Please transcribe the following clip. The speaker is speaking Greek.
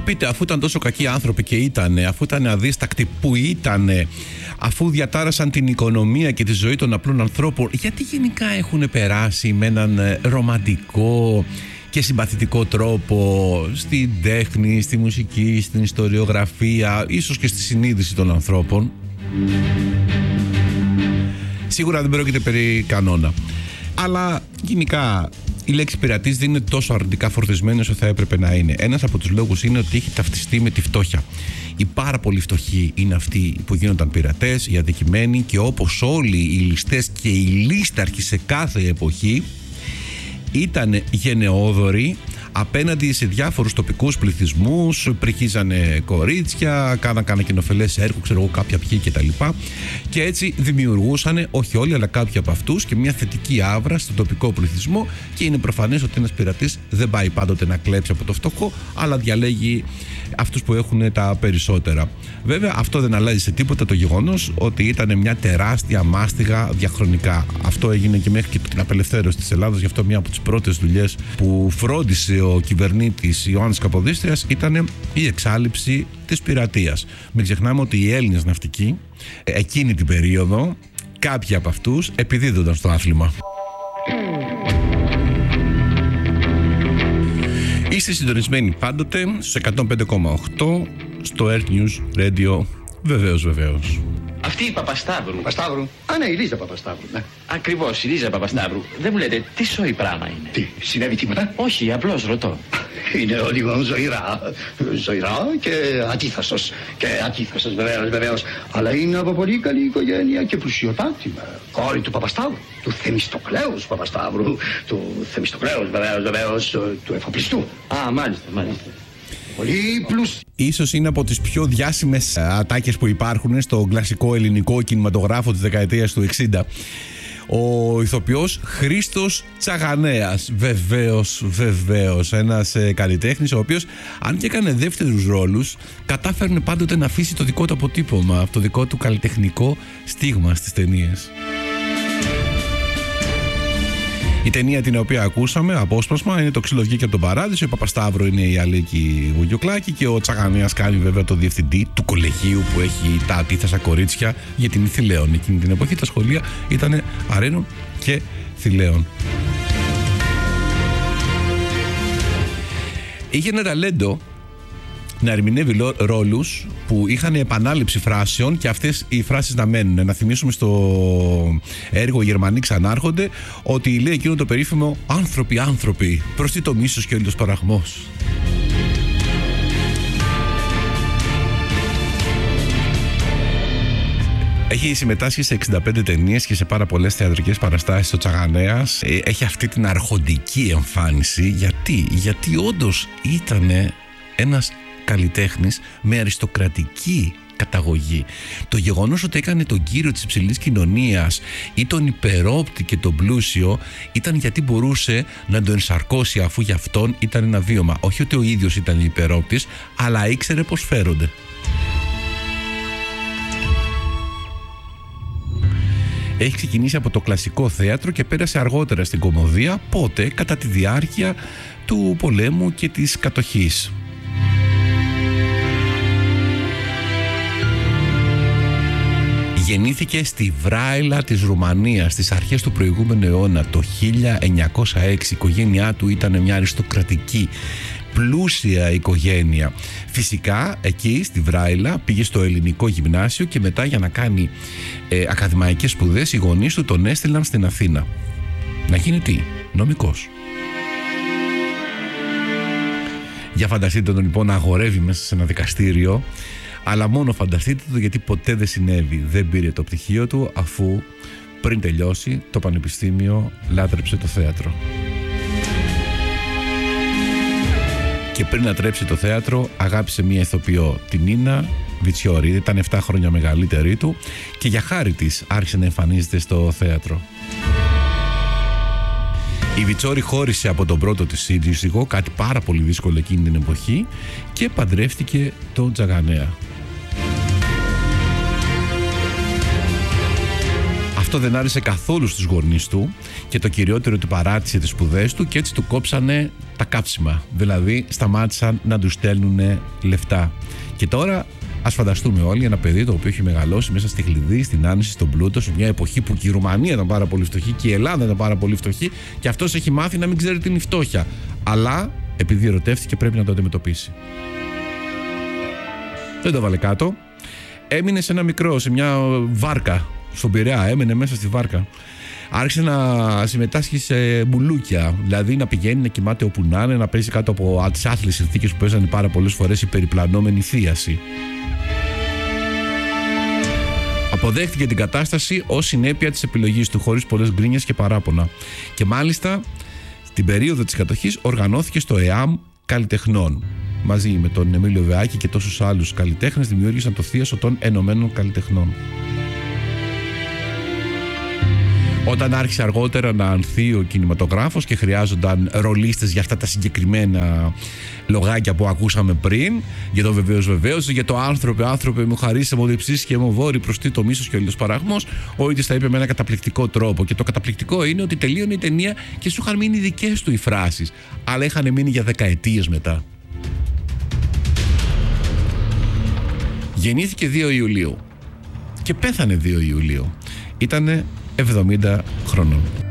πείτε, αφού ήταν τόσο κακοί άνθρωποι και ήτανε, αφού ήταν αδίστακτοι που ήτανε, αφού διατάρασαν την οικονομία και τη ζωή των απλών ανθρώπων, γιατί γενικά έχουν περάσει με έναν ρομαντικό και συμπαθητικό τρόπο στην τέχνη, στη μουσική, στην ιστοριογραφία, ίσως και στη συνείδηση των ανθρώπων? Σίγουρα δεν πρόκειται περί κανόνα. Αλλά γενικά η λέξη πειρατής δεν είναι τόσο αρνητικά φορτισμένη όσο θα έπρεπε να είναι. Ένας από τους λόγους είναι ότι έχει ταυτιστεί με τη φτώχεια. Οι πάρα πολύ φτωχοί είναι αυτοί που γίνονταν πειρατές, οι αδικημένοι, και όπως όλοι οι ληστές και οι λίσταρχοι σε κάθε εποχή ήταν γενναιόδοροι απέναντι σε διάφορους τοπικούς πληθυσμούς, πρικίζανε κορίτσια, κάνανε κοινοφελές έργο, ξέρω εγώ, κάποια ποιοι κτλ. Και έτσι δημιουργούσαν, όχι όλοι, αλλά κάποιοι από αυτούς, και μια θετική άβρα στον τοπικό πληθυσμό. Και είναι προφανές ότι ένας πειρατής δεν πάει πάντοτε να κλέψει από το φτωχό, αλλά διαλέγει αυτούς που έχουν τα περισσότερα. Βέβαια, αυτό δεν αλλάζει σε τίποτα το γεγονός ότι ήταν μια τεράστια μάστιγα διαχρονικά. Αυτό έγινε και μέχρι και την απελευθέρωση της Ελλάδας. Γι' αυτό μια από τις πρώτες δουλειές που φρόντισε ο κυβερνήτης Ιωάννης Καποδίστριας ήταν η εξάλειψη της πειρατείας. Μην ξεχνάμε ότι οι Έλληνες ναυτικοί εκείνη την περίοδο, κάποιοι από αυτούς επιδίδονταν στο άθλημα. Είστε συντονισμένοι πάντοτε στους 105,8 στο Earth News Radio. Βεβαίως. Αυτή η Παπασταύρου. Παπασταύρου. Α, ναι, η Λίζα Παπασταύρου. Ναι. Ακριβώς, η Λίζα Παπασταύρου. Δεν μου λέτε τι σόι πράγμα είναι? Τι, συνέβη τίποτα? Όχι, απλώς ρωτώ. Είναι λίγο ζωηρά και αντίθασος. Και αντίθασος, βεβαίως. Αλλά είναι από πολύ καλή οικογένεια και πλουσιοτάτη. Κόρη του Παπασταύρου, του Θεμιστοκλέους Παπασταύρου, του Θεμιστοκλέους, βεβαίως, του εφοπλιστού. Α, μάλιστα. Πολύ πλούσιο. Ίσως είναι από τις πιο διάσημες ατάκες που υπάρχουν στο κλασικό ελληνικό κινηματογράφο της δεκαετίας του 60. Ο ηθοποιός Χρήστος Τσαγανέας. Βεβαίως. Ένας καλλιτέχνης ο οποίος, αν και έκανε δεύτερους ρόλους, κατάφερνε πάντοτε να αφήσει το δικό του αποτύπωμα, το δικό του καλλιτεχνικό στίγμα στις ταινίες. Η ταινία την οποία ακούσαμε, απόσπασμα, είναι το Ξύλο βγήκε από τον Παράδεισο. Η Παπασταύρου είναι η Αλίκη Βουγιουκλάκη και ο Τσαγανέας κάνει βέβαια το διευθυντή του κολεγίου που έχει τα αντίθασα κορίτσια για την Θηλαίων. Εκείνη την εποχή τα σχολεία ήταν Αρένων και Θηλαίων. Είχε ένα ταλέντο να ερμηνεύει ρόλους που είχαν επανάληψη φράσεων και αυτές οι φράσεις να μένουν. Να θυμίσουμε στο έργο «Οι Γερμανοί ξανάρχονται» ότι λέει εκείνο το περίφημο «Άνθρωποι, προς τι το μίσος και ο ηλιοσπαραγμός». Έχει συμμετάσχει σε 65 ταινίες και σε πάρα πολλές θεατρικές παραστάσεις ο Τσαγανέας. Έχει αυτή την αρχοντική εμφάνιση. Γιατί όντως ήταν ένας καλλιτέχνης με αριστοκρατική καταγωγή. Το γεγονός ότι έκανε τον κύριο της υψηλής κοινωνίας ή τον υπερόπτη και τον πλούσιο ήταν γιατί μπορούσε να τον ενσαρκώσει, αφού για αυτόν ήταν ένα βίωμα. Όχι ότι ο ίδιος ήταν υπερόπτης, αλλά ήξερε πως φέρονται. Έχει ξεκινήσει από το κλασικό θέατρο και πέρασε αργότερα στην κωμωδία, πότε κατά τη διάρκεια του πολέμου και της κατοχής. Γεννήθηκε στη Βράιλα της Ρουμανίας στις αρχές του προηγούμενου αιώνα, το 1906. Η οικογένειά του ήταν μια αριστοκρατική, πλούσια οικογένεια. Φυσικά εκεί στη Βράιλα πήγε στο ελληνικό γυμνάσιο και μετά, για να κάνει ακαδημαϊκές σπουδές, οι γονείς του τον έστειλαν στην Αθήνα. Να γίνει τι? Νομικός. Για φανταστείτε τον λοιπόν να αγορεύει μέσα σε ένα δικαστήριο. Αλλά μόνο φανταστείτε το, γιατί ποτέ δεν συνέβη. Δεν πήρε το πτυχίο του, αφού πριν τελειώσει το πανεπιστήμιο λάτρεψε το θέατρο. Και πριν να τρέψει το θέατρο αγάπησε μία ηθοποιό, την Νίνα Βιτσιόρη. Ήταν 7 χρόνια μεγαλύτερη του και για χάρη της άρχισε να εμφανίζεται στο θέατρο. Η Βιτσόρη χώρισε από τον πρώτο της σύζυγο, κάτι πάρα πολύ δύσκολο εκείνη την εποχή, και παντρεύτηκε τον Αυτό δεν άρεσε καθόλου στους γονείς του και το κυριότερο του παράτησε τις σπουδές του και έτσι του κόψανε τα κάψιμα. Δηλαδή σταμάτησαν να του στέλνουν λεφτά. Και τώρα ας φανταστούμε όλοι ένα παιδί το οποίο έχει μεγαλώσει μέσα στη χλειδί, στην άνεση, στον πλούτο, σε μια εποχή που και η Ρουμανία ήταν πάρα πολύ φτωχή και η Ελλάδα ήταν πάρα πολύ φτωχή και αυτός έχει μάθει να μην ξέρει τι είναι η φτώχεια. Αλλά επειδή ερωτεύτηκε πρέπει να το αντιμετωπίσει. Δεν το βάλε κάτω. Έμεινε σε μια βάρκα στον Πειραιά, έμενε μέσα στη βάρκα. Άρχισε να συμμετάσχει σε μπουλούκια, δηλαδή να πηγαίνει να κοιμάται όπου να είναι, να παίζει κάτω από τις άθλιες συνθήκες που παίζανε πάρα πολλές φορές η περιπλανόμενη θίαση. Αποδέχτηκε την κατάσταση ως συνέπεια της επιλογής του, χωρίς πολλές γκρίνιες και παράπονα. Και μάλιστα στην περίοδο της κατοχής οργανώθηκε στο ΕΑΜ Καλλιτεχνών. Μαζί με τον Εμίλιο Βεάκη και τόσους άλλους καλλιτέχνες δημιούργησαν το Θίασο των Ενωμένων Καλλιτεχνών. Όταν άρχισε αργότερα να ανθεί ο κινηματογράφος και χρειάζονταν ρολίστες για αυτά τα συγκεκριμένα λογάκια που ακούσαμε πριν, για το βεβαίως, για το άνθρωπε μου χαρίσε μου διψήσεις και μου βόρει προς τι το μίσος και ο ηλιοσπαραγμός, ο ίδιος τα είπε με ένα καταπληκτικό τρόπο. Και το καταπληκτικό είναι ότι τελείωνε η ταινία και σου είχαν μείνει δικές του οι φράσεις, αλλά είχαν μείνει για δεκαετίες μετά. Γεννήθηκε 2 Ιουλίου και πέθανε 2 Ιουλίου. Ήτανε 70 χρονών.